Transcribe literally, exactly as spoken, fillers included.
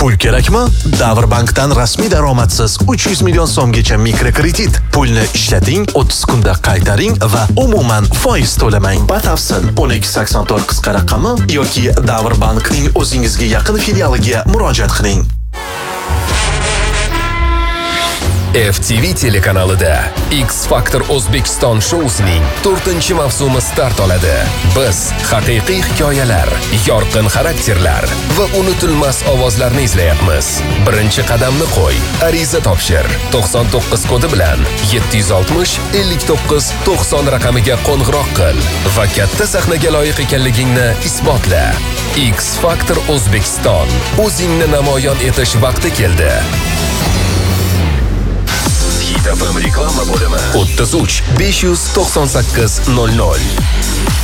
Pul kerakmi? Davrbankdan rasmiy daromadsiz uch yuz million so'mgacha mikrokredit. Pulni ishlating, o'ttiz kunda qaytaring va umuman foiz to'lamang. Batafsil o'n ikki sakson to'rt qisqa raqami yoki Davrbankning o'zingizga yaqin filialiga murojaat qiling. F T V telekanalida X Factor O'zbekiston shousining to'rtinchi mavsumi start oladi. Biz haqiqiy hikoyalar, yorqin xarakterlar va unutilmas ovozlarni izlayapmiz. Birinchi qadamni qo'y, ariza topshir. to'qson to'qqiz kodi bilan yetti yuz oltmish ellik to'qqiz to'qson raqamiga qo'ng'iroq qil va katta sahnaga loyiq ekanligingni isbotla. X Factor O'zbekiston. O'zingni namoyon etish vaqti keldi. F M reklama bo'limi o'ttiz uch besh yuz to'qson sakkiz nol nol.